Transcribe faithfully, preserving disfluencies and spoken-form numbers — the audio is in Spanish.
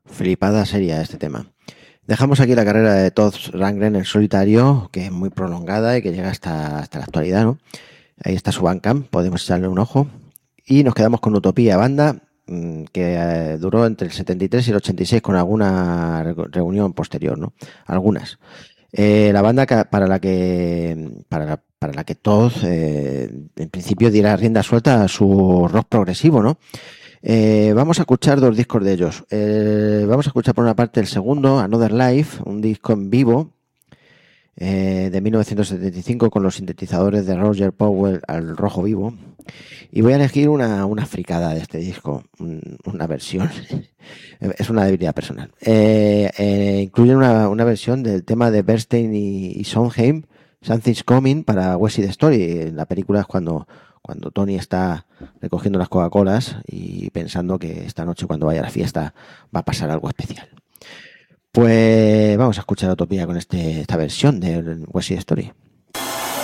Flipada sería este tema. Dejamos aquí la carrera de Todd Rundgren en solitario, que es muy prolongada y que llega hasta, hasta la actualidad, ¿no? Ahí está su Bandcamp, podemos echarle un ojo. Y nos quedamos con Utopía, banda mmm, que eh, duró entre el setenta y tres y el ochenta y seis con alguna re reunión posterior, ¿no? Algunas. Eh, la banda que, para la que para la, para la que Todd eh, en principio diera rienda suelta a su rock progresivo, ¿no? Eh, vamos a escuchar dos discos de ellos. Eh, vamos a escuchar por una parte el segundo, Another Life, un disco en vivo eh, de mil novecientos setenta y cinco con los sintetizadores de Roger Powell al rojo vivo. Y voy a elegir una, una fricada de este disco, un, una versión. Es una debilidad personal. Eh, eh, incluye una, una versión del tema de Bernstein y, y Sondheim, Something's Coming, para West Side Story. La película es cuando, cuando Tony está recogiendo las Coca-Colas y pensando que esta noche cuando vaya a la fiesta va a pasar algo especial. Pues vamos a escuchar Utopía con este, esta versión de West Side Story.